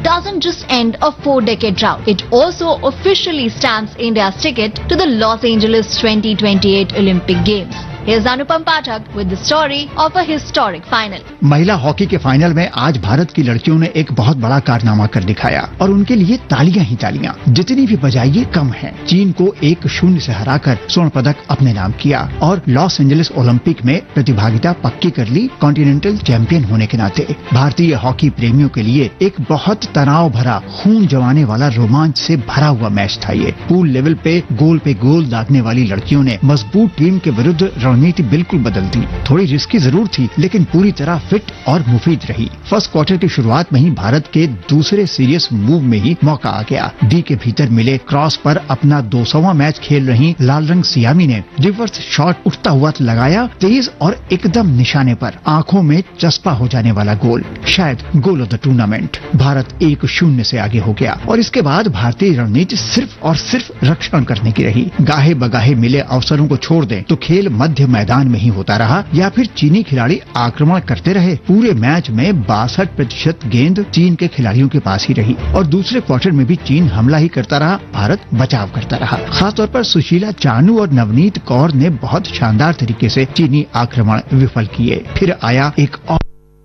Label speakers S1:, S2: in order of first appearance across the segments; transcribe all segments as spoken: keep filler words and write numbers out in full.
S1: doesn't just end a four-decade drought. It also officially stamps India's ticket to the Los Angeles twenty twenty-eight Olympic Games. Here's Anupam Pathak with the story of a historic final.
S2: महिला hockey के final में आज भारत की लड़कियों ने एक बहुत बड़ा कारनामा कर दिखाया और उनके लिए तालियां ही तालियां, जितनी भी बजाइए कम है। चीन को एक शून्य से हराकर स्वर्ण पदक अपने नाम किया और लॉस एंजलिस ओलंपिक में प्रतिभागिता पक्की कर ली कॉन्टिनेंटल चैंपियन होने के नाते। भारतीय हॉकी प्रेमियों के लिए एक बहुत तनाव भरा, खून जमाने वाला, रोमांच से भरा हुआ मैच था ये। पूल लेवल पे गोल पे गोल दागने वाली लड़कियों ने मजबूत टीम के विरुद्ध रणनीति बिल्कुल बदल दी। थोड़ी रिस्की जरूर थी, लेकिन पूरी तरह फिट और मुफीद रही। फर्स्ट क्वार्टर की शुरुआत में ही भारत के दूसरे सीरियस मूव में ही मौका आ गया। डी के भीतर मिले क्रॉस पर अपना दो सौवां मैच खेल रही लाल रंग सियामी ने रिवर्स शॉट उठता हुआ लगाया, तेज और एकदम निशाने पर, आंखों में चस्पा हो जाने वाला गोल, शायद goal of the tournament. Bharat एक शून्य से आगे हो गया और इसके बाद भारतीय रणनीति सिर्फ और सिर्फ रक्षण करने की रही। गाहे बगाहे मिले अवसरों को छोड़ दें तो खेल मध्य मैदान में ही होता रहा या फिर चीनी खिलाड़ी आक्रमण करते रहे। पूरे मैच में बासठ प्रतिशत गेंद चीन के खिलाड़ियों के पास ही रही और दूसरे क्वार्टर में भी चीन हमला ही करता रहा, भारत बचाव करता रहा। खासतौर पर सुशीला चानू और नवनीत कौर ने बहुत शानदार तरीके से चीनी आक्रमण विफल किए। फिर आया एक और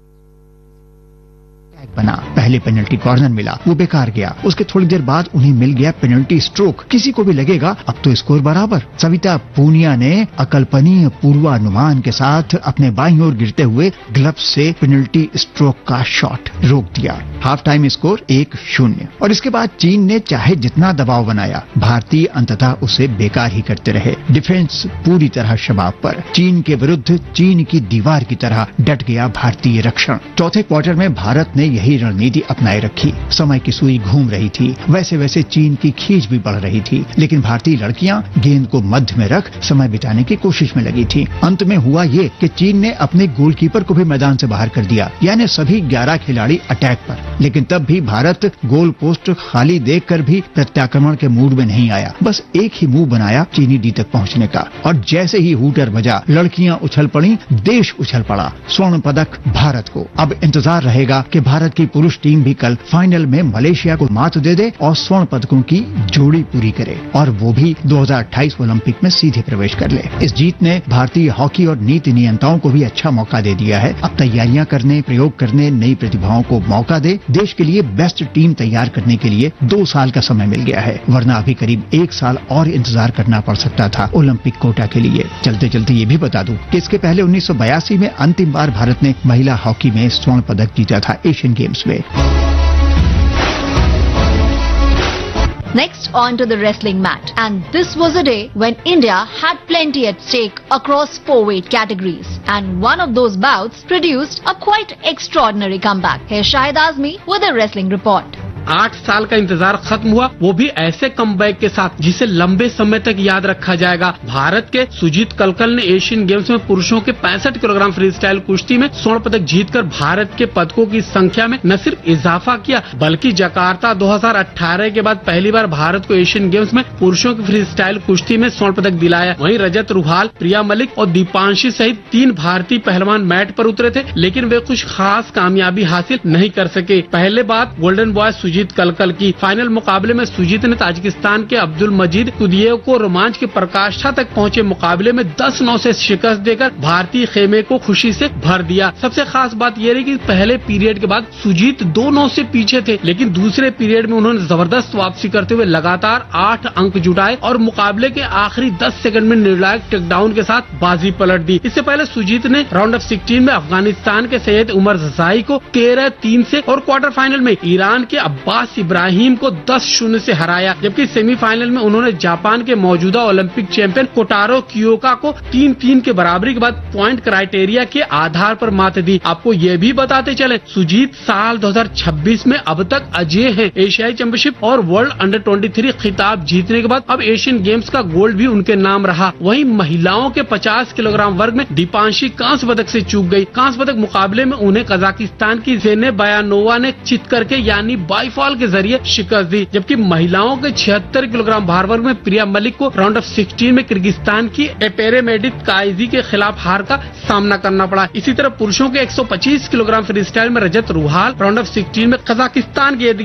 S2: बना। पहले पेनल्टी कॉर्नर मिला, वो बेकार गया। उसके थोड़ी देर बाद उन्हें मिल गया पेनल्टी स्ट्रोक। किसी को भी लगेगा अब तो स्कोर बराबर। सविता पूनिया ने अकल्पनीय पूर्वानुमान के साथ अपने बाईं ओर गिरते हुए ग्लव्स से पेनल्टी स्ट्रोक का शॉट रोक दिया। हाफ टाइम स्कोर एक शून्य। और इसके बाद चीन ने चाहे जितना दबाव बनाया, भारतीय अंततः उसे बेकार ही करते रहे। डिफेंस पूरी तरह शबाब पर। चीन के विरुद्ध चीन की दीवार की तरह डट गया भारतीय रक्षण। चौथे क्वार्टर में भारत ने यही रणनीति अपनाए रखी। समय की सुई घूम रही थी, वैसे वैसे चीन की खींच भी बढ़ रही थी, लेकिन भारतीय लड़कियां गेंद को मध्य में रख समय बिताने की कोशिश में लगी थी। अंत में हुआ ये कि चीन ने अपने गोलकीपर को भी मैदान से बाहर कर दिया, यानी सभी ग्यारह खिलाड़ी अटैक पर। लेकिन तब भी भारत गोल पोस्ट खाली देखकर भी प्रत्याक्रमण के मूड में नहीं आया। बस एक ही मूव बनाया चीनी डी तक पहुंचने का, और जैसे ही हूटर बजा, लड़कियां उछल पड़ी, देश उछल पड़ा। स्वर्ण पदक भारत को। अब इंतजार रहेगा कि भारत की पुरुष टीम भी कल फाइनल में मलेशिया को मात दे दे और स्वर्ण पदकों की जोड़ी पूरी करे, और वो भी दो हज़ार अट्ठाईस ओलंपिक में सीधे प्रवेश कर ले। इस जीत ने भारतीय हॉकी और नीति नियंताओं को भी अच्छा मौका दे दिया है। अब तैयारियां करने, प्रयोग करने, नई प्रतिभाओं को मौका दे। देश के लिए बेस्ट टीम तैयार करने के लिए दो साल का समय मिल गया है, वरना अभी करीब एक साल और इंतजार करना पड़ सकता था ओलंपिक कोटा के लिए। चलते चलते ये भी बता दूं कि इसके पहले उन्नीस सौ बयासी में अंतिम बार भारत ने महिला हॉकी में स्वर्ण पदक जीता था एशियन गेम्स में।
S1: Next, on to the wrestling match. And this was a day when India had plenty at stake across four weight categories. And one of those bouts produced a quite extraordinary comeback. Here's Shahid Azmi with a wrestling report.
S3: आठ साल का इंतजार खत्म हुआ, वो भी ऐसे comeback के साथ जिसे लंबे समय तक याद रखा जाएगा। भारत के सुजीत कलकल ने एशियन गेम्स में पुरुषों के पैंसठ किलोग्राम फ्री स्टाइल कुश्ती में स्वर्ण पदक जीतकर भारत के पदकों की संख्या में न सिर्फ इजाफा किया, बल्कि जकार्ता दो हज़ार अठारह के बाद पहली बार भारत को एशियन गेम्स में पुरुषों की फ्री स्टाइल कुश्ती में स्वर्ण पदक दिलाया। वहीं रजत रुहाल, प्रिया मलिक और दीपांशी सहित तीन भारतीय पहलवान मैट पर उतरे थे, लेकिन वे कुछ खास कामयाबी हासिल नहीं कर सके। पहले बात गोल्डन बॉय सुजीत कलकल की। फाइनल मुकाबले में सुजीत ने ताजिकिस्तान के अब्दुल मजीद तुदियेव को रोमांच की पराकाष्ठा तक पहुंचे मुकाबले में दस नौ से शिकस्त देकर भारतीय खेमे को खुशी से भर दिया। सबसे खास बात यह रही कि पहले पीरियड के बाद सुजीत दो नौ से पीछे थे, लेकिन दूसरे पीरियड में उन्होंने जबरदस्त वापसी करते हुए लगातार आठ अंक जुटाए और मुकाबले के आखिरी दस सेकंड में निर्णायक टेकडाउन के साथ बाजी पलट दी। इससे पहले सुजीत ने राउंड ऑफ सिक्सटीन में अफगानिस्तान के सैयद उमर जसाई को तेरह तीन से और क्वार्टर फाइनल में ईरान के अब्बास इब्राहिम को दस शून्य से हराया, जबकि सेमीफाइनल में उन्होंने जापान के मौजूदा ओलंपिक चैंपियन कोटारो कियोका को तीन तीन के बराबरी के बाद पॉइंट क्राइटेरिया के आधार पर मात दी। आपको ये भी बताते चले, सुजीत साल दो हज़ार छब्बीस में अब तक अजेय है। एशियाई चैंपियनशिप और वर्ल्ड अंडर तेईस खिताब जीतने के बाद अब एशियन गेम्स का गोल्ड भी उनके नाम रहा। वहीं महिलाओं के पचास किलोग्राम वर्ग में दीपांशी कांस्य पदक से चूक गई। कांस्य पदक मुकाबले में उन्हें कजाकिस्तान की जेने बयानोवा ने चित करके यानी बाई फॉल के जरिए शिकस्त दी, जबकि महिलाओं के छिहत्तर किलोग्राम भार वर्ग में प्रिया मलिक को राउंड ऑफ सिक्सटीन में किर्गिस्तान की एपेरेमेडित काइजी के खिलाफ हार का सामना करना पड़ा। इसी तरह पुरुषों के एक सौ पच्चीस किलोग्राम फ्री स्टाइल में रजत रुहाल राउंड ऑफ सिक्सटीन में कजाकिस्तान के